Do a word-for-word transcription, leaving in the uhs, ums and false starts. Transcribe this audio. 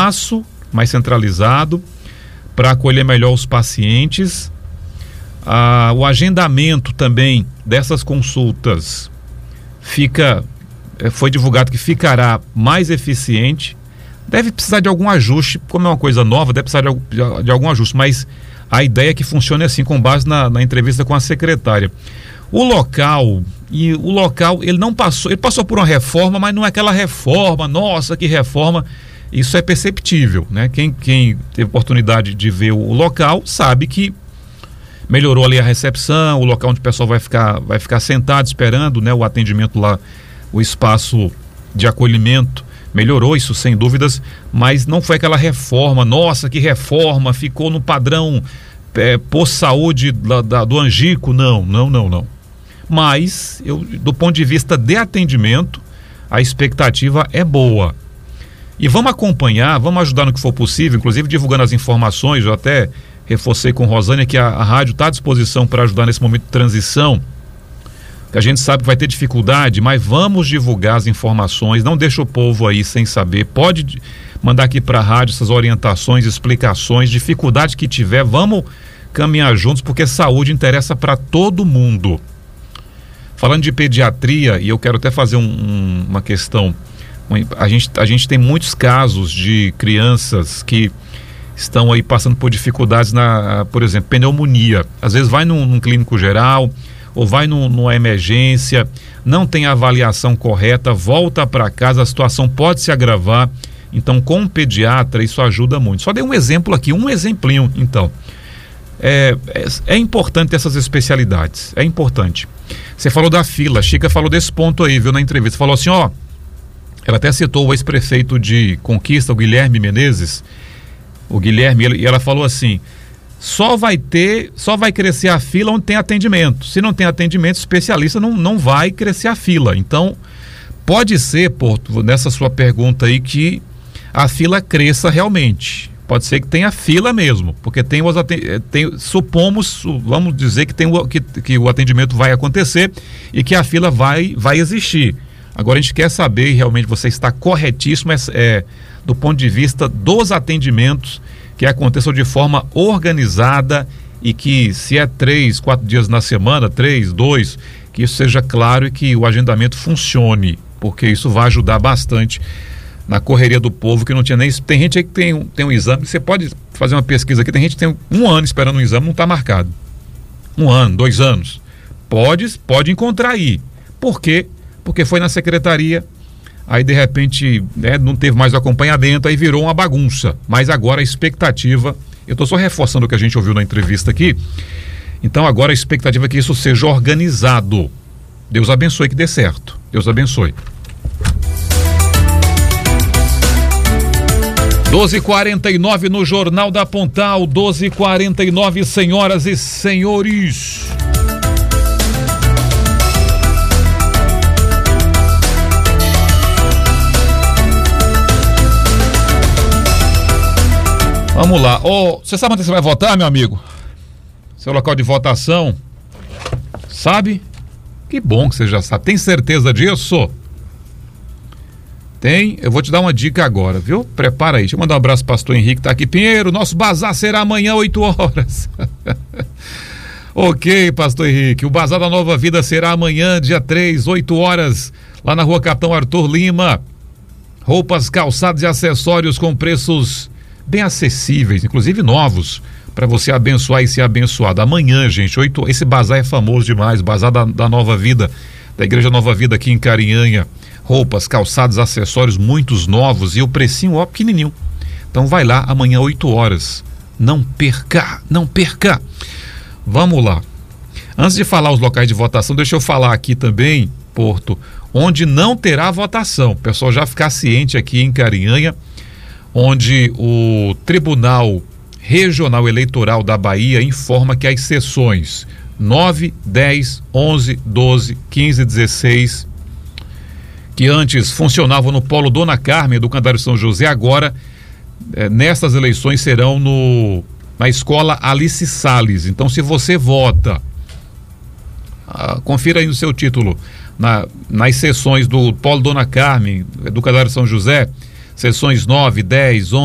espaço mais centralizado para acolher melhor os pacientes. Ah, o agendamento também dessas consultas fica, foi divulgado que ficará mais eficiente. Deve precisar de algum ajuste, como é uma coisa nova, deve precisar de, de, de algum ajuste, mas a ideia é que funcione assim, com base na, na entrevista com a secretária. O local, e o local, ele não passou, ele passou por uma reforma, mas não é aquela reforma, nossa, que reforma, isso é perceptível, né? Quem, quem teve oportunidade de ver o local sabe que melhorou ali a recepção, o local onde o pessoal vai ficar, vai ficar sentado esperando, né? O atendimento lá, o espaço de acolhimento melhorou, isso sem dúvidas, mas não foi aquela reforma, nossa, que reforma, ficou no padrão é, posto saúde da, da, do Angico, não, não, não, não. Mas, eu, do ponto de vista de atendimento, a expectativa é boa. E vamos acompanhar, vamos ajudar no que for possível, inclusive divulgando as informações. Eu até reforcei com Rosânia que a, a rádio está à disposição para ajudar nesse momento de transição, que a gente sabe que vai ter dificuldade, mas vamos divulgar as informações, não deixa o povo aí sem saber, pode mandar aqui para a rádio essas orientações, explicações, dificuldade que tiver, vamos caminhar juntos, porque saúde interessa para todo mundo. Falando de pediatria, e eu quero até fazer um, um, uma questão, a gente, a gente tem muitos casos de crianças que estão aí passando por dificuldades na, por exemplo, pneumonia, às vezes vai num, num clínico geral, ou vai no, numa emergência, não tem a avaliação correta, volta para casa, a situação pode se agravar. Então, com um pediatra, isso ajuda muito. Só dei um exemplo aqui, um exemplinho, então. É, é, é importante essas especialidades, é importante. Você falou da fila, a Chica falou desse ponto aí, viu, na entrevista. Falou assim, ó, ela até citou o ex-prefeito de Conquista, o Guilherme Menezes, o Guilherme, e ela falou assim, só vai ter, só vai crescer a fila onde tem atendimento. Se não tem atendimento, especialista não, não vai crescer a fila. Então, pode ser, Porto, nessa sua pergunta aí, que a fila cresça realmente. Pode ser que tenha fila mesmo, porque tem os tem, supomos, vamos dizer que, tem o, que, que o atendimento vai acontecer e que a fila vai, vai existir. Agora a gente quer saber, e realmente você está corretíssimo, é, é, do ponto de vista dos atendimentos, que aconteçam de forma organizada e que, se é três, quatro dias na semana, três, dois, que isso seja claro e que o agendamento funcione, porque isso vai ajudar bastante na correria do povo que não tinha nem... Tem gente aí que tem um, tem um exame, você pode fazer uma pesquisa aqui, tem gente que tem um ano esperando um exame, não está marcado. Um ano, dois anos. Pode, pode encontrar aí. Por quê? Porque foi na secretaria, aí de repente, né, não teve mais acompanhamento, aí virou uma bagunça. Mas agora a expectativa, eu estou só reforçando o que a gente ouviu na entrevista aqui, então agora a expectativa é que isso seja organizado. Deus abençoe que dê certo. Deus abençoe. doze e quarenta e nove no Jornal da Pontal, doze e quarenta e nove, senhoras e senhores. Vamos lá. Oh, você sabe onde você vai votar, meu amigo? Seu local de votação? Sabe? Que bom que você já sabe. Tem certeza disso? Tem? Eu vou te dar uma dica agora, viu? Prepara aí. Deixa eu mandar um abraço pro pastor Henrique, tá aqui. Pinheiro, nosso bazar será amanhã, oito horas. Ok, pastor Henrique. O bazar da Nova Vida será amanhã, dia três, oito horas, lá na rua Capitão Arthur Lima. Roupas, calçados e acessórios com preços bem acessíveis, inclusive novos, para você abençoar e ser abençoado. Amanhã, gente, oito, esse bazar é famoso demais, bazar da, da Nova Vida, da Igreja Nova Vida aqui em Carinhanha. Roupas, calçados, acessórios, muitos novos e o precinho, ó, pequenininho. Então vai lá, amanhã, oito horas. Não perca, não perca. Vamos lá. Antes de falar os locais de votação, deixa eu falar aqui também, Porto, onde não terá votação. O pessoal já ficar ciente aqui em Carinhanha, onde o Tribunal Regional Eleitoral da Bahia informa que as sessões nove, dez, onze, doze, quinze, dezesseis, que antes funcionavam no Polo Dona Carmen do Candário São José, agora eh, nessas eleições serão no, na Escola Alice Salles. Então, se você vota, ah, confira aí no seu título, na, nas sessões do Polo Dona Carmen do Candário São José, sessões nove, dez, onze,